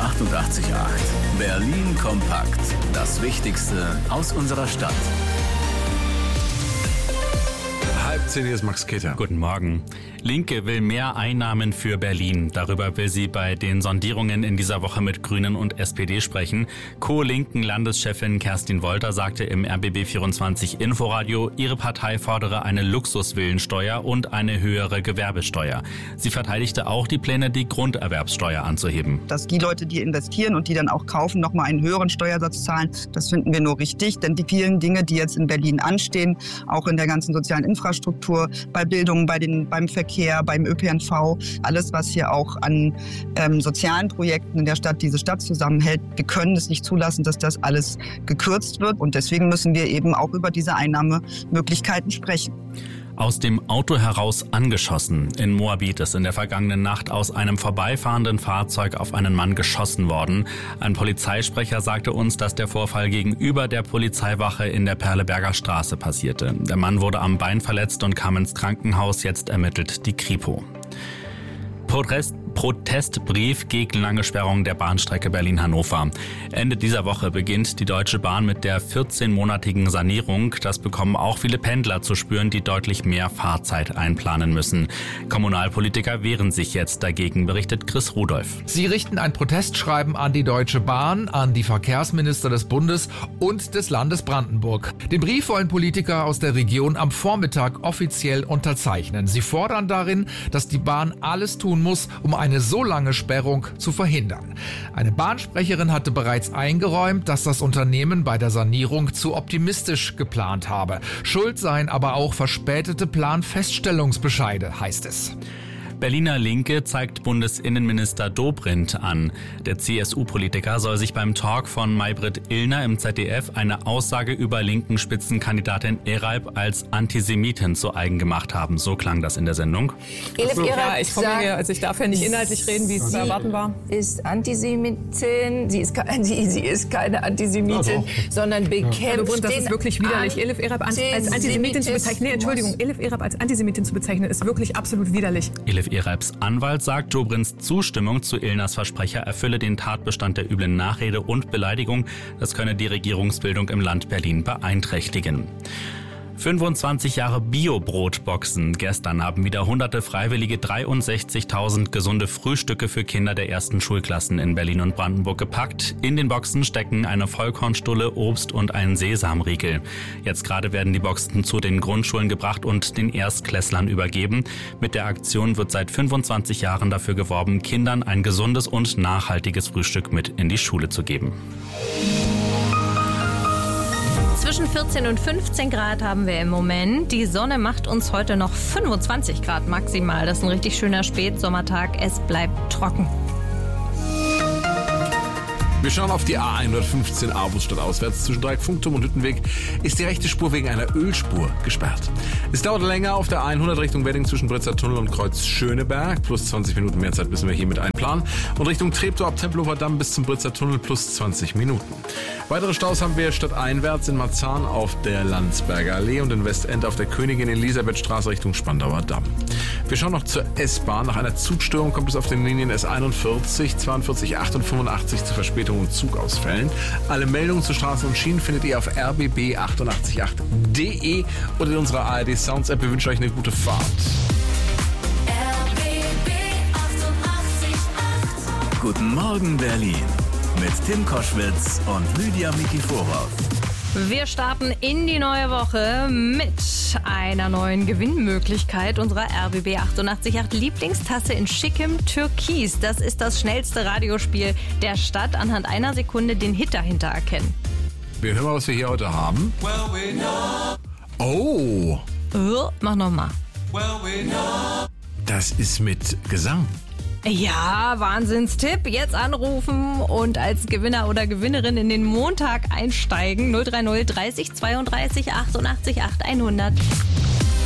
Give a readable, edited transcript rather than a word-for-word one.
88,8. Berlin kompakt. Das Wichtigste aus unserer Stadt. 9:30, hier ist Max Keter. Guten Morgen. Linke will mehr Einnahmen für Berlin. Darüber will sie bei den Sondierungen in dieser Woche mit Grünen und SPD sprechen. Co-Linken-Landeschefin Kerstin Wolter sagte im RBB24 Inforadio, ihre Partei fordere eine Luxusvillensteuer und eine höhere Gewerbesteuer. Sie verteidigte auch die Pläne, die Grunderwerbssteuer anzuheben. Dass die Leute, die investieren und die dann auch kaufen, nochmal einen höheren Steuersatz zahlen, das finden wir nur richtig. Denn die vielen Dinge, die jetzt in Berlin anstehen, auch in der ganzen sozialen Infrastruktur, bei Bildung, beim Verkehr, beim ÖPNV, alles, was hier auch an sozialen Projekten in der Stadt diese Stadt zusammenhält. Wir können es nicht zulassen, dass das alles gekürzt wird. Und deswegen müssen wir eben auch über diese Einnahmemöglichkeiten sprechen. Aus dem Auto heraus angeschossen. In Moabit ist in der vergangenen Nacht aus einem vorbeifahrenden Fahrzeug auf einen Mann geschossen worden. Ein Polizeisprecher sagte uns, dass der Vorfall gegenüber der Polizeiwache in der Perleberger Straße passierte. Der Mann wurde am Bein verletzt und kam ins Krankenhaus. Jetzt ermittelt die Kripo. Protestbrief gegen lange Sperrung der Bahnstrecke Berlin-Hannover. Ende dieser Woche beginnt die Deutsche Bahn mit der 14-monatigen Sanierung. Das bekommen auch viele Pendler zu spüren, die deutlich mehr Fahrzeit einplanen müssen. Kommunalpolitiker wehren sich jetzt dagegen, berichtet Chris Rudolph. Sie richten ein Protestschreiben an die Deutsche Bahn, an die Verkehrsminister des Bundes und des Landes Brandenburg. Den Brief wollen Politiker aus der Region am Vormittag offiziell unterzeichnen. Sie fordern darin, dass die Bahn alles tun muss, um eine so lange Sperrung zu verhindern. Eine Bahnsprecherin hatte bereits eingeräumt, dass das Unternehmen bei der Sanierung zu optimistisch geplant habe. Schuld seien aber auch verspätete Planfeststellungsbescheide, heißt es. Berliner Linke zeigt Bundesinnenminister Dobrindt an. Der CSU-Politiker soll sich beim Talk von Maybrit Illner im ZDF eine Aussage über linken Spitzenkandidatin Eralp als Antisemitin zu eigen gemacht haben. So klang das in der Sendung. Ich darf ja nicht inhaltlich reden, wie es zu erwarten war. Ist Antisemitin, sie ist keine Antisemitin, sondern bekämpft das ist wirklich widerlich. Elif Eralp als Antisemitin zu bezeichnen. Nee, Entschuldigung, Elif Eralp als Antisemitin zu bezeichnen, ist wirklich absolut widerlich. Elif Eralps Anwalt sagt, Dobrindts Zustimmung zu Illners Versprecher erfülle den Tatbestand der üblen Nachrede und Beleidigung. Das könne die Regierungsbildung im Land Berlin beeinträchtigen. 25 Jahre Bio-Brotboxen. Gestern haben wieder hunderte Freiwillige 63.000 gesunde Frühstücke für Kinder der ersten Schulklassen in Berlin und Brandenburg gepackt. In den Boxen stecken eine Vollkornstulle, Obst und ein Sesamriegel. Jetzt gerade werden die Boxen zu den Grundschulen gebracht und den Erstklässlern übergeben. Mit der Aktion wird seit 25 Jahren dafür geworben, Kindern ein gesundes und nachhaltiges Frühstück mit in die Schule zu geben. Zwischen 14 und 15 Grad haben wir im Moment. Die Sonne macht uns heute noch 25 Grad maximal. Das ist ein richtig schöner Spätsommertag. Es bleibt trocken. Wir schauen auf die A115 Aarhus stadtauswärts. Zwischen Dreieck-Funkturm und Hüttenweg ist die rechte Spur wegen einer Ölspur gesperrt. Es dauert länger auf der 100 Richtung Wedding zwischen Britzer Tunnel und Kreuz Schöneberg. Plus 20 Minuten mehr Zeit müssen wir hier mit einplanen. Und Richtung Treptow ab Tempelhofer Damm bis zum Britzer Tunnel plus 20 Minuten. Weitere Staus haben wir stadteinwärts in Marzahn auf der Landsberger Allee und in Westend auf der Königin Elisabeth Straße Richtung Spandauer Damm. Wir schauen noch zur S-Bahn. Nach einer Zugstörung kommt es auf den Linien S41, 42, 8 und 85 zu Verspätungen und Zugausfällen. Alle Meldungen zu Straßen und Schienen findet ihr auf rbb888.de oder in unserer ARD Sounds App. Wir wünschen euch eine gute Fahrt. RBB 88,8. Guten Morgen Berlin mit Tim Koschwitz und Lydia Mikiforow. Wir starten in die neue Woche mit einer neuen Gewinnmöglichkeit unserer RBB 88.8 Lieblingstasse in schickem Türkis. Das ist das schnellste Radiospiel der Stadt. Anhand einer Sekunde den Hit dahinter erkennen. Wir hören mal, was wir hier heute haben. Oh! Mach nochmal. Das ist mit Gesang. Ja, Wahnsinnstipp. Jetzt anrufen und als Gewinner oder Gewinnerin in den Montag einsteigen. 030 30 32 88 8 100.